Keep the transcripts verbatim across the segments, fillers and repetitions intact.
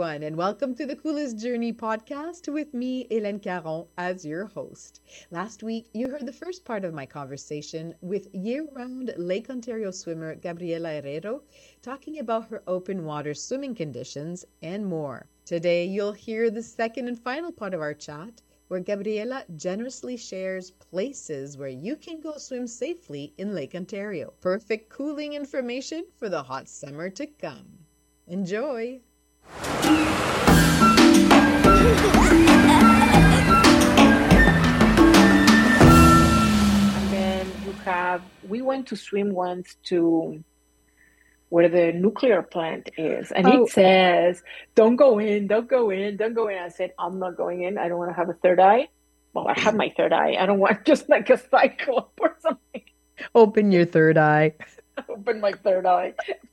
everyone, and welcome to the Coolest Journey podcast with me, Hélène Caron, as your host. Last week, you heard the first part of my conversation with year-round Lake Ontario swimmer Gabriela Herrero, talking about her open water swimming conditions and more. Today, you'll hear the second and final part of our chat, where Gabriela generously shares places where you can go swim safely in Lake Ontario. Perfect cooling information for the hot summer to come. Enjoy! And then you have, we went to swim once to where the nuclear plant is. And Oh. it says, don't go in, don't go in, don't go in. I said, I'm not going in. I don't want to have a third eye. Well, I have my third eye. I don't want just like a cyclone or something. Open your third eye. Open my third eye.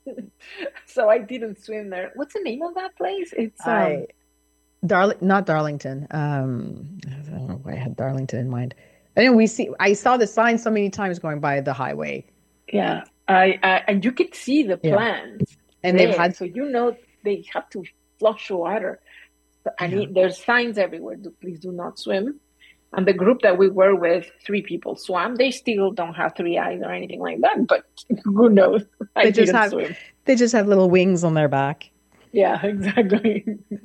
So I didn't swim there. What's the name of that place? It's um I, Darling, not Darlington. Um, I don't know why I had Darlington in mind. I know we see. I saw the sign so many times going by the highway. yeah. I, I and you could see the Yeah. plants And there, they've had, so you know they have to flush water. And Yeah. it, there's signs everywhere. Do, please do not swim. And the group that we were with, three people swam. They still don't have three eyes or anything like that, but who knows? I they just didn't have swim. they just have little wings on their back. Yeah, exactly.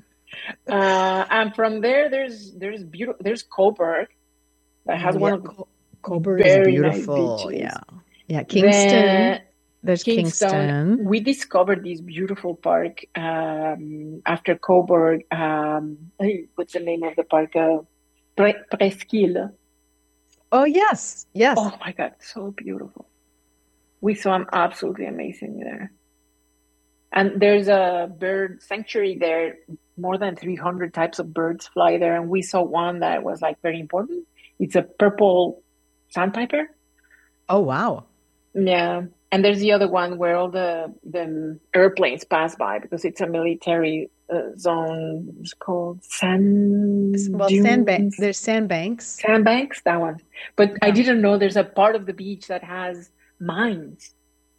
uh, and from there, there's there's beautiful. There's Coburg that has Oh, one yeah. of the Co- Coburg is very nice beautiful. beaches. Yeah. Yeah. Kingston. Then There's Kingston, Kingston. we discovered this beautiful park um, after Coburg. Um, hey, what's the name of the park? Uh, Pre- Presqu'île. Oh, yes. Yes. Oh my God, so beautiful. We swam absolutely amazing there. And there's a bird sanctuary there. More than three hundred types of birds fly there. And we saw one that was like very important. It's a purple sandpiper. Oh, wow. Yeah. And there's the other one where all the the airplanes pass by because it's a military uh, zone. It's called sand Well, sandbank. dunes, There's sandbanks. sandbanks. That one. But I Yeah. didn't know there's a part of the beach that has mines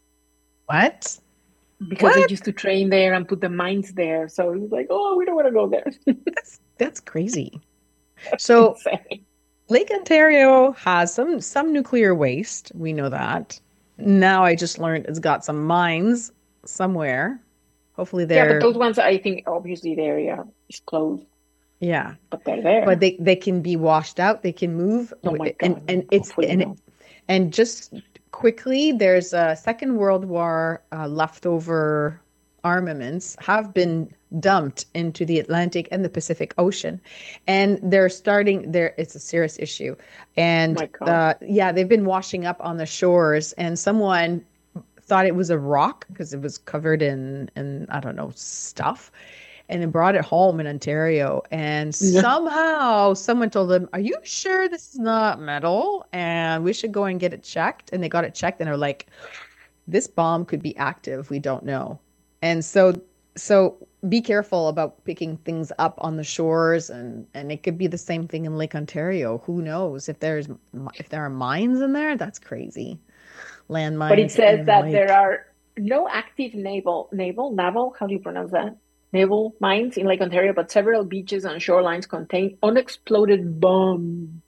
What? because they What? used to train there and put the mines there. So it was like, oh, we don't want to go there. That's that's crazy. So Insane. Lake Ontario has some some nuclear waste. We know that. Now I just learned it's got some mines somewhere. Hopefully Yeah, but they're those ones, I think, obviously the area is closed, yeah, but they're there. but they they can be washed out. They can move, Oh my and God, and it's hopefully and not. and just quickly, there's a Second World War uh, leftover armaments have been dumped into the Atlantic and the Pacific Ocean, and they're starting there. It's a serious issue, and My God. uh, yeah, they've been washing up on the shores, and someone thought it was a rock because it was covered in in I don't know stuff, and then brought it home in Ontario. And Yeah. somehow someone told them, "Are you sure this is not metal? And we should go and get it checked." And they got it checked, and they're like, "This bomb could be active. We don't know." And so so be careful about picking things up on the shores, and and it could be the same thing in Lake Ontario. Who knows if there's if there are mines in there? That's crazy. Landmines. But it says in that lake. there are no active naval, naval, naval, how do you pronounce that? Naval mines in Lake Ontario, but several beaches and shorelines contain unexploded bombs.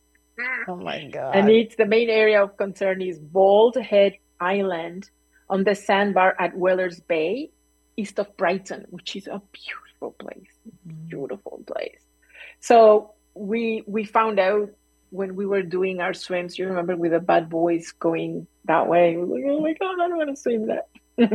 Oh my God. And it's the main area of concern is Bald Head Island on the sandbar at Whalers Bay, east of Brighton, which is a beautiful place. Beautiful place. So we we found out when we were doing our swims, you remember with the bad boys going that way. We were like, oh my God, I don't want to swim that.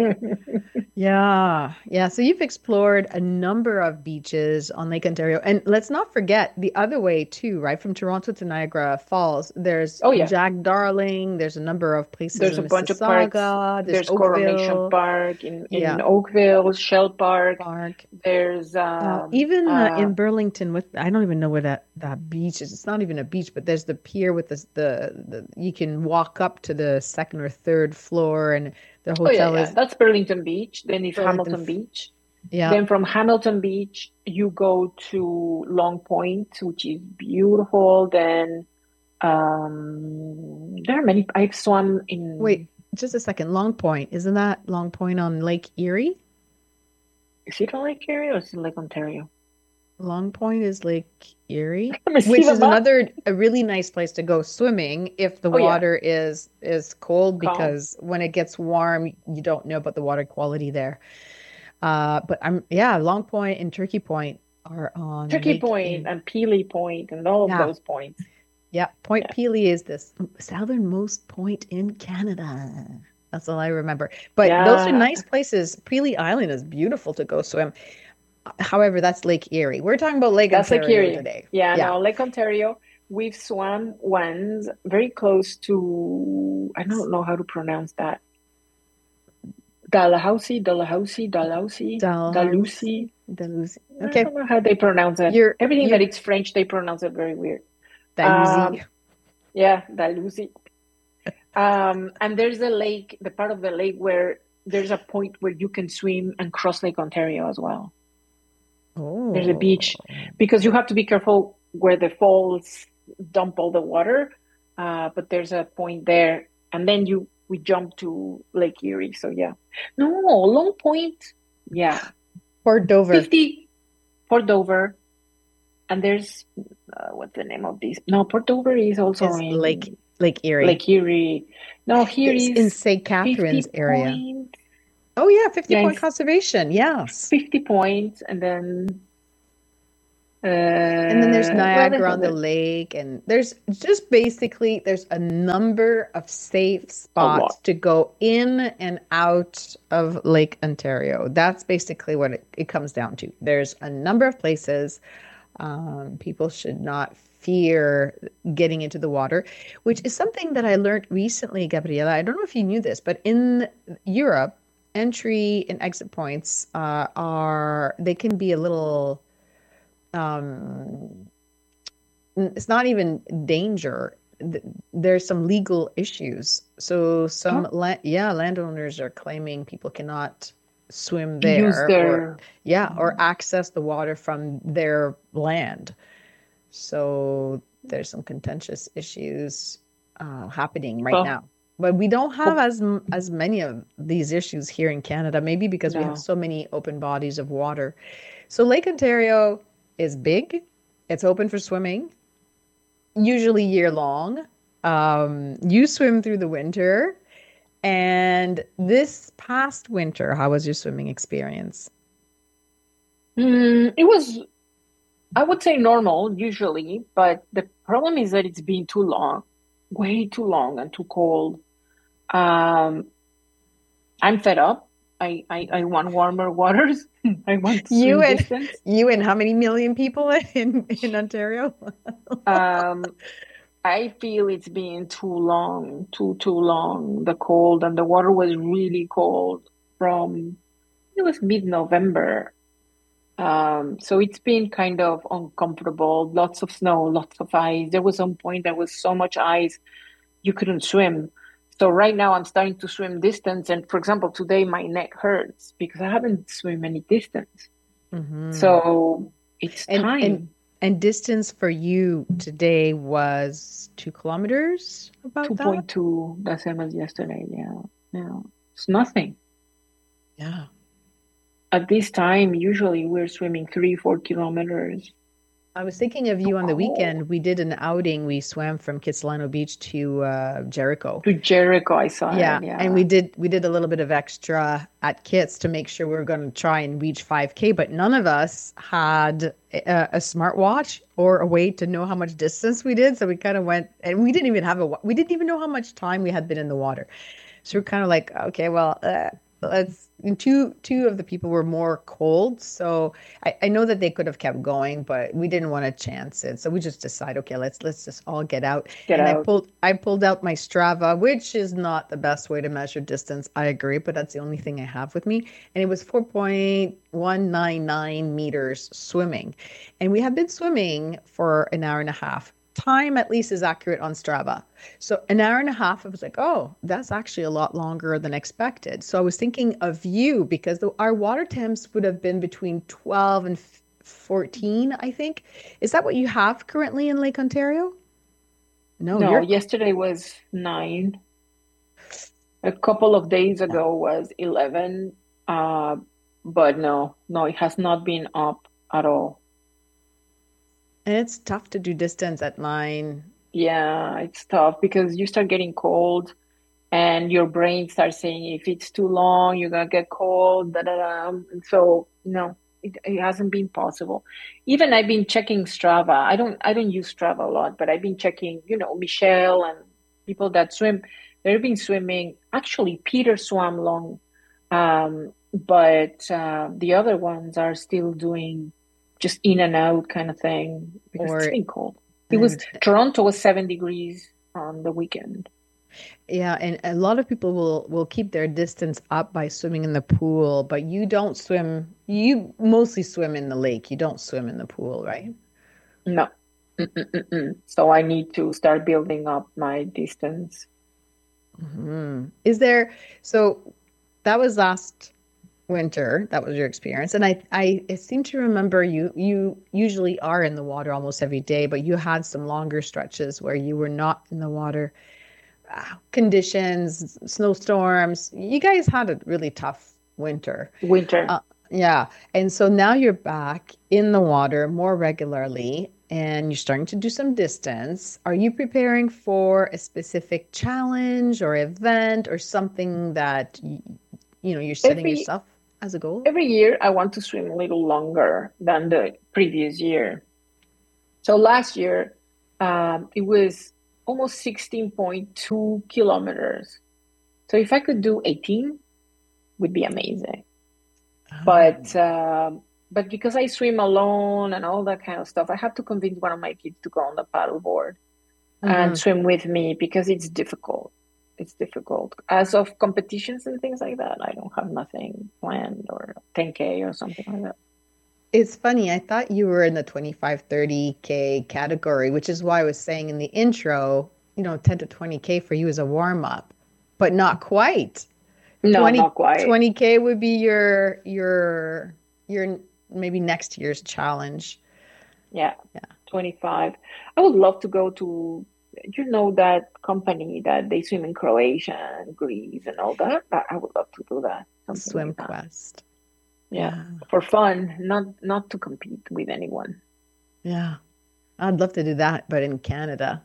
Yeah, yeah. So you've explored a number of beaches on Lake Ontario. And let's not forget the other way too, right? From Toronto to Niagara Falls, there's Oh yeah, Jack Darling, there's a number of places there's in a bunch of parks. Mississauga, there's There's Coronation Oakville, Park in, yeah, in Oakville, Shell Park. Park. There's Uh, um even uh, uh in Burlington, with I don't even know where that that beach is. It's not even a beach, but there's the pier with the the, the you can walk up to the second or third floor, and the oh yeah, hotel yeah. is That's Burlington Beach. Then it's Burlington. Hamilton Beach. Yeah. Then from Hamilton Beach, you go to Long Point, which is beautiful. Then um, there are many. I've swum in. Wait, just a second. Long Point, isn't that Long Point on Lake Erie? Is it on Lake Erie or is it Lake Ontario? Long Point is Lake Erie, Let me see which the is map. another a really nice place to go swimming if the Oh yeah, water is is cold, calm. because when it gets warm, you don't know about the water quality there. Uh, but I'm yeah, Long Point and Turkey Point are on Turkey Lake Point Erie. and Peely Point and all of Yeah, those points. yeah. Point Yeah, Pelee is the s- southernmost point in Canada. That's all I remember. But those are yeah, nice places. Pelee Island is beautiful to go swim. However, that's Lake Erie. We're talking about Lake that's Lake Ontario Erie. today. Yeah, Yeah. no, Lake Ontario. We've swam once very close to, I don't know how to pronounce that. Dalhousie, Dalhousie, Dalhousie, Dalhousie, Dalhousie. Dalhousie. I Okay, don't know how they pronounce it. you're Everything that you're it's French, they pronounce it very weird. Dalhousie. Um, yeah, Dalhousie. Um, and there's a lake, the part of the lake where there's a point where you can swim and cross Lake Ontario as well. There's a Oh, beach because you have to be careful where the falls dump all the water. Uh, but there's a point there, and then you we jump to Lake Erie. So yeah, no, Long Point. Yeah, Port Dover fifty Port Dover, and there's uh, what's the name of these? No, Port Dover is also is Lake in Lake Erie. Lake Erie. No, here It's in is Saint Catharines fifty area. Point. Oh yeah, fifty Yeah, point it's conservation. Yes. fifty Point, and then And then there's uh, well, there's Niagara on the other lake, and there's just basically there's a number of safe a spots lot. to go in and out of Lake Ontario. That's basically what it, it comes down to. There's a number of places. Um, people should not fear getting into the water, which is something that I learned recently, Gabriela. I don't know if you knew this, but in Europe, entry and exit points uh, are they can be a little um, it's not even danger. There's some legal issues. So some Oh, land, yeah, landowners are claiming people cannot swim use there or their yeah, or access the water from their land. So there's some contentious issues uh, happening right well, now. But we don't have hope as as many of these issues here in Canada, maybe because we have no. so many open bodies of water. So Lake Ontario is big. It's open for swimming, usually year long. Um, you swim through the winter. And this past winter, how was your swimming experience? Mm, it was, I would say normal usually, but the problem is that it's been too long, way too long and too cold. Um, I'm fed up. I, I, I want warmer waters. I want to You swim and distance. you and how many million people in in Ontario? Um, I feel it's been too long, too, too long. The cold and the water was really cold from, it was mid-November. Um, so it's been kind of uncomfortable. Lots of snow, lots of ice. There was some point there was so much ice you couldn't swim. So right now I'm starting to swim distance. And for example, today my neck hurts because I haven't swim any distance. Hmm. So it's And and time. and distance for you today was two kilometers, about that? two point two, the same as yesterday. Yeah. Yeah. It's nothing. Yeah. At this time, usually we're swimming three, four kilometers. I was thinking of Too you on the cold. weekend. We did an outing. We swam from Kitsilano Beach to uh, Jericho. To Jericho, I saw Yeah, it. and Yeah. we did we did a little bit of extra at Kits to make sure we were going to try and reach five K, but none of us had a, a smartwatch or a way to know how much distance we did. So we kind of went, and we didn't even have a wa- we didn't even know how much time we had been in the water. So we're kind of like, okay, well, uh, let's. And two two of the people were more cold, so I, I know that they could have kept going, but we didn't want to chance it. So we just decided, okay, let's let's just all get out. Get And I out. pulled I pulled out my Strava, which is not the best way to measure distance. I agree, but that's the only thing I have with me. And it was four point one nine nine meters swimming, and we have been swimming for an hour and a half. Time at least is accurate on Strava. So an hour and a half, I was like, oh, that's actually a lot longer than expected. So I was thinking of you because the, our water temps would have been between twelve and fourteen, I think. Is that what you have currently in Lake Ontario? No, No, you're yesterday was nine. A couple of days yeah. ago was eleven. Uh, but no, no, it has not been up at all. And it's tough to do distance at nine. Yeah, it's tough because you start getting cold and your brain starts saying if it's too long, you're gonna get cold, da da da. And so no, it, it hasn't been possible. Even I've been checking Strava. I don't I don't use Strava a lot, but I've been checking, you know, Michelle and people that swim. They've been swimming. Actually, Peter swam long, um, but uh, the other ones are still doing just in and out kind of thing because it's Or been cold. It was and Toronto was seven degrees on the weekend. yeah, and a lot of people will will keep their distance up by swimming in the pool, but you don't swim. You mostly swim in the lake. You don't swim in the pool, right? No. Mm-mm-mm-mm. So I need to start building up my distance. Hmm. Is there, so that was last winter. That was your experience. And I, I, I seem to remember you, you usually are in the water almost every day, but you had some longer stretches where you were not in the water. Ah, conditions, snowstorms. You guys had a really tough winter. Winter. Uh, yeah. And so now you're back in the water more regularly and you're starting to do some distance. Are you preparing for a specific challenge or event or something that y- you know you're setting Every yourself as a goal? every year I want to swim a little longer than the previous year. So last year, um, it was almost sixteen point two kilometers. So if I could do eighteen, would be amazing. But Oh. um, but because I swim alone and all that kind of stuff, I have to convince one of my kids to go on the paddleboard and Hmm. swim with me because it's difficult. It's difficult. As of competitions and things like that, I don't have nothing planned or ten K or something like that. It's funny. I thought you were in the twenty-five, thirty K category, which is why I was saying in the intro, you know, ten to twenty K for you as a warm up, but not quite. No, Twenty not quite. twenty k would be your your your maybe next year's challenge. Yeah, Yeah. twenty-five. I would love to go to, you know, that company that they swim in Croatia and Greece and all that. I I would love to do that, something Swim like that. Quest. Yeah, Yeah. for fun, not not to compete with anyone. Yeah. I'd love to do that, but in Canada.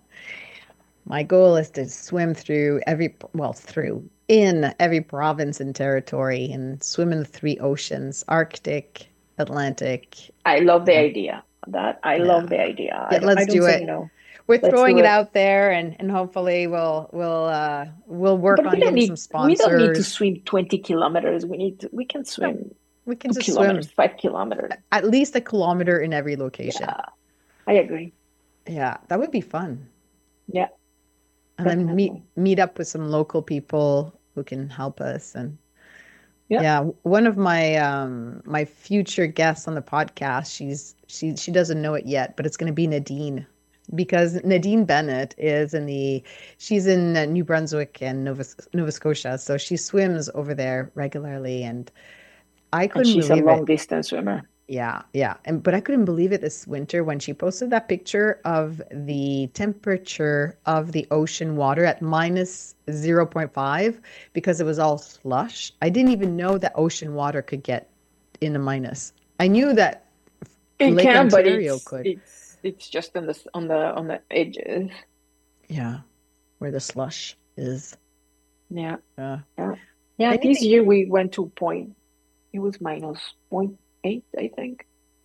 My goal is to swim through every, well, through in every province and territory and swim in the three oceans, Arctic, Atlantic. I love the Yeah. idea. That I love Yeah. the idea. I Yeah, don't, I let's don't do say it. no. We're Let's throwing do it it. out there and and hopefully we'll we'll uh we'll work But we on don't getting some need we don't need to sponsors. swim twenty kilometers. We need to, we can No, swim we can two just kilometers, swim five kilometers. at least a kilometer in every location. Yeah, I agree. Yeah, that would be fun. Yeah, And then meet definitely. meet up with some local people who can help us. And Yeah. yeah, one of my um my future guests on the podcast, she's she she doesn't know it yet, but it's going to be Nadine because Nadine Bennett is in the she's in uh, New Brunswick and Nova Nova Scotia, so she swims over there regularly and I And couldn't she's a believe long it. distance swimmer. Yeah, yeah. And but I couldn't believe it this winter when she posted that picture of the temperature of the ocean water at minus zero point five because it was all slush. I didn't even know that ocean water could get in a minus. I knew that It Lake can, but Ontario it's could. it's it's just on the on the on the edges. Yeah, where the slush is. Yeah, Uh, yeah, yeah. This anything. year we went to point. It was minus point eight, I think.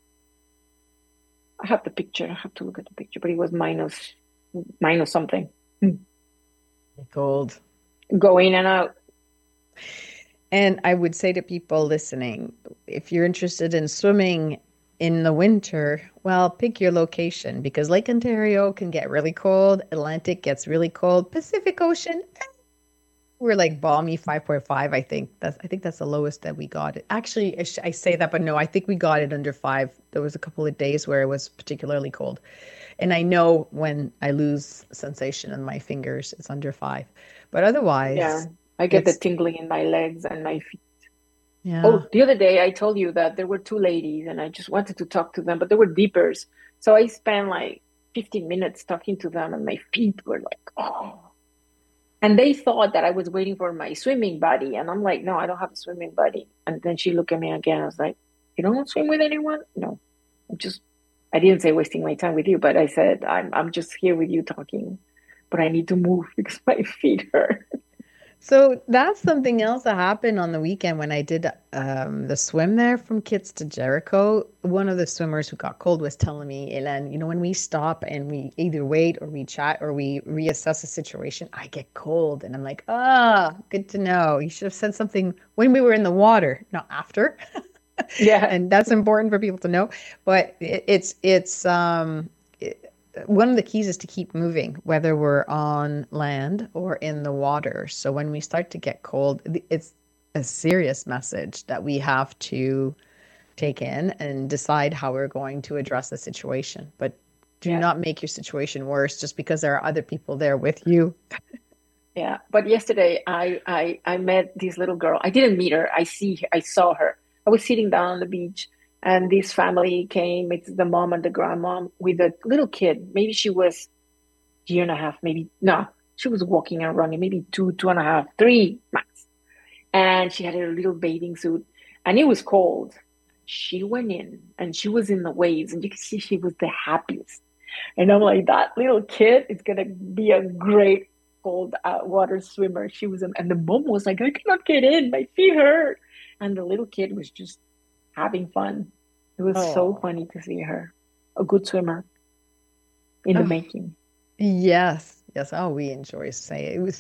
I have the picture. I have to look at the picture, but it was minus minus something. Hmm. Cold. Go in and out. And I would say to people listening, if you're interested in swimming in the winter, well, pick your location because Lake Ontario can get really cold. Atlantic gets really cold. Pacific Ocean, eh, we're like balmy five point five, I think. That's I think that's the lowest that we got it. Actually, I, sh- I say that, but no, I think we got it under five. There was a couple of days where it was particularly cold. And I know when I lose sensation in my fingers, it's under five. But Yeah, otherwise, I get the it's tingling in my legs and my feet. yeah. Oh, the other day I told you that there were two ladies and I just wanted to talk to them, but they were deepers. So I spent like fifteen minutes talking to them and my feet were like, oh. And they thought that I was waiting for my swimming buddy. And I'm like, no, I don't have a swimming buddy. And then she looked at me again. I was like, you don't swim with anyone? No, I'm just, I didn't say wasting my time with you, but I said, I'm, I'm just here with you talking, but I need to move because my feet hurt. So that's something else that happened on the weekend when I did um, the swim there from Kits to Jericho. One of the swimmers who got cold was telling me, Ellen, you know, when we stop and we either wait or we chat or we reassess the situation, I get cold. And I'm like, ah, good to know. You should have said something when we were in the water, not after. Yeah. And that's important for people to know. But it, it's it's um it, one of the keys is to keep moving, whether we're on land or in the water. So when we start to get cold, it's a serious message that we have to take in and decide how we're going to address the situation. But do Yeah. not make your situation worse just because there are other people there with you. Yeah. But yesterday I, I, I met this little girl. I didn't meet her. I see, I saw her. I was sitting down on the beach and this family came. It's the mom and the grandmom with a little kid. Maybe she was a year and a half, maybe no, she was walking and running, maybe two, two and a half, three max. And she had her little bathing suit and it was cold. She went in and she was in the waves and you could see she was the happiest. And I'm like, that little kid is gonna be a great cold uh, water swimmer. She was, and the mom was like, I cannot get in, my feet hurt. And the little kid was just having fun. It was so Oh, funny to see her, a good swimmer in the oh, making. yes. Yes. Oh, we enjoy saying it was